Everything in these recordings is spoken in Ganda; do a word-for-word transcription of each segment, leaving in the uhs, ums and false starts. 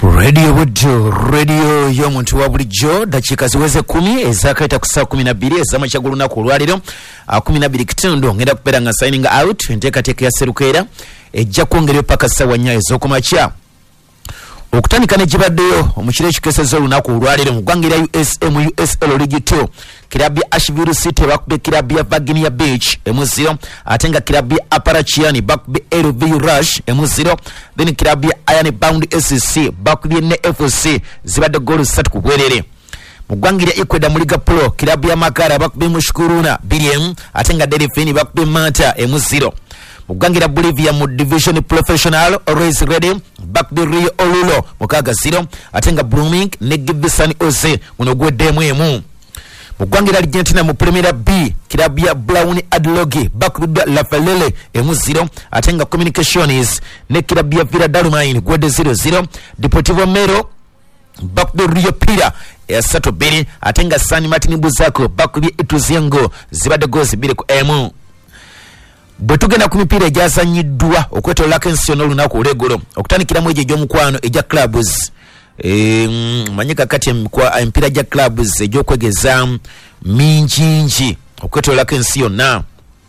Radio Bujo, radio y'omuntu wa bulijjo, dakiika ziweze kumi ezakaita ku saa kumi na bbiri ez'amakya g'olunaku olwaleero kumi na bbiri kitundu ngenda kubeera nga signing out enteekateeka ya Serukeera ejja kwongerwa paka ssaawa nnya ez'okumakya okutandika ne gibaddeyo omukiro ekikeeseza olunaku olwaleero mu ggwanga erya U S M U S L League two kirabu ya Asheville City bakubye kirabu ya Virginia Beach emu zero ate nga kirabu ya Appalachian bakubye L V Rush emu zero then kirabu ya Iron Bound S C bakubye ne F C zibadde goolu ssatu ku bwerere mu ggwanga erya Ecuador mu Liga Pro kirabu ya Makara bakubye Mushkuruna bbiri emu ate nga Delphine bakubye Manta emu zero mu ggwanga erya Bolivia mu Division Professional Race Ready bakubye Rio Olulo mukaaga zero ate nga Blooming ne Gibson Ose muno gweddemu emu mu ggwanga erya Argentina mu Premier B kirabu ya Brown Adlogi bakubiddwa La Falele emu zero ate nga Communications ne kirabu ya Villa Darmain gwedde zero zero Deportivo Mero bakubye Rio Pira ya ssatu bbiri ate nga San Martin Buzako bakubye Ituziengo zibadde goozi bbiri ku emu bwe tugenda ku mipiira egyazanyiddwa okwetoolako ensi yonna olunaku olw'eggulo okutandikiramu egyo egy'omukwano egya clubs e, manye kakati emipiira gya clubs egy'okwegeza mingingi okwetoolako ensi yonna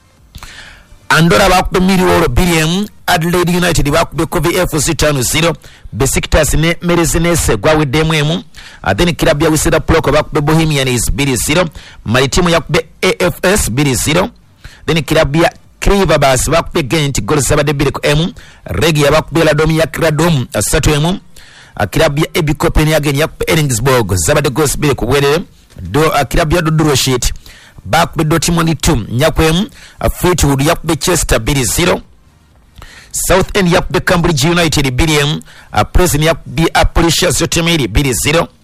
Andorra bakubye Millwall bbiri emu Adelaide United bakubye Covey F C tano zero Besiktas ne Mercedes gwaweddemu emu then kirabu ya Wisera Ploko bakubye Bohemians bbiri zero Maritimo yakubye A F S bbiri zero then kirabu ya Kriva basi bakubye Gent goal sabade bbiri ku emu Regia bakubye Radom ya Kradom asatu emu kirabu ya Ebi Copenhagen yakubye Ellingsborg zabade goals bbiri ku bwerere do kirabu ya Dudroshit bakubye Dortmund two nyakwemu Fleetwood yakubye Chester bbiri zero South End yakubye Cambridge United bbiri emu Preston yakubye Apollisia Zotemiri bbiri zero